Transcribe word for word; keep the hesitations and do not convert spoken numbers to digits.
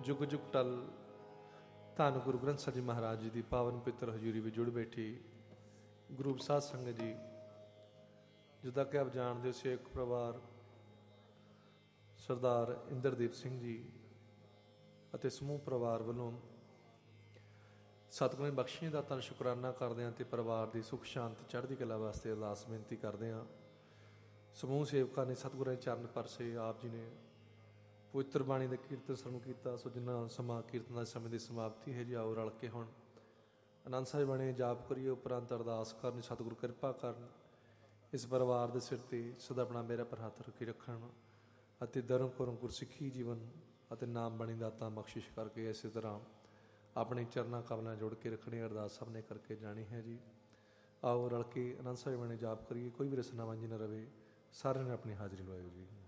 जुग जुग टल ਧੰਨ ਗੁਰੂ ਗ੍ਰੰਥ ਸਾਹਿਬ ਜੀ ਮਹਾਰਾਜ ਜੀ ਦੀ ਪਾਵਨ ਪਿੱਤਰ ਹਜ਼ੂਰੀ ਵਿੱਚ ਜੁੜ ਬੈਠੀ ਗੁਰੂ ਸਾਧ ਸੰਗਤ ਜੀ, ਜਿੱਦਾਂ ਕਿ ਆਪ ਜਾਣਦੇ ਹੋ, ਸੇਖ ਪਰਿਵਾਰ ਸਰਦਾਰ ਇੰਦਰਦੀਪ ਸਿੰਘ ਜੀ ਅਤੇ ਸਮੂਹ ਪਰਿਵਾਰ ਵੱਲੋਂ ਸਤਿਗੁਰਾਂ ਦੀ ਬਖਸ਼ੀ ਦਾ ਤਨ ਸ਼ੁਕਰਾਨਾ ਕਰਦੇ ਹਾਂ ਅਤੇ ਪਰਿਵਾਰ ਦੀ ਸੁੱਖ ਸ਼ਾਂਤੀ ਚੜ੍ਹਦੀ ਕਲਾ ਵਾਸਤੇ ਅਰਦਾਸ ਬੇਨਤੀ ਕਰਦੇ ਹਾਂ। ਸਮੂਹ ਸੇਵਕਾਂ ਨੇ ਸਤਿਗੁਰਾਂ ਦੇ ਚਰਨ ਪਰਸੇ, ਆਪ ਜੀ ਨੇ ਪਵਿੱਤਰ ਬਾਣੀ ਦਾ ਕੀਰਤਨ ਸਰਵਣ ਕੀਤਾ। ਸੋ ਜਿੰਨਾ ਸਮਾਂ ਕੀਰਤਨ ਦਾ ਸਮੇਂ ਦੀ ਸਮਾਪਤੀ ਹੈ ਜੀ, ਆਓ ਰਲ ਕੇ ਹੁਣ ਆਨੰਦ ਸਾਹਿਬ ਬਾਣੀ ਜਾਪ ਕਰੀਏ, ਉਪਰੰਤ ਅਰਦਾਸ ਕਰਨ, ਸਤਿਗੁਰੂ ਕਿਰਪਾ ਕਰਨ, ਇਸ ਪਰਿਵਾਰ ਦੇ ਸਿਰ 'ਤੇ ਸਦਾ ਆਪਣਾ ਮੇਰਾ ਪਰ ਹੱਥ ਰੱਖੀ ਰੱਖਣ ਅਤੇ ਦਰਮ ਕਰਮ ਗੁਰਸਿੱਖੀ ਜੀਵਨ ਅਤੇ ਨਾਮ ਬਾਣੀ ਦਾਤਾਂ ਬਖਸ਼ਿਸ਼ ਕਰਕੇ ਇਸੇ ਤਰ੍ਹਾਂ ਆਪਣੇ ਚਰਨਾਂ ਕਮਲਾਂ ਜੋੜ ਕੇ ਰੱਖਣੀ। ਅਰਦਾਸ ਸਭ ਨੇ ਕਰਕੇ ਜਾਣੀ ਹੈ ਜੀ। ਆਓ ਰਲ ਕੇ ਆਨੰਦ ਸਾਹਿਬ ਬਾਣੀ ਜਾਪ ਕਰੀਏ। ਕੋਈ ਵੀ ਰਸਨਾ ਵਾਂਝੀ ਨਾ ਰਵੇ। ਸਾਰਿਆਂ ਨੇ ਆਪਣੀ ਹਾਜ਼ਰੀ ਲਵਾਇਓ ਜੀ।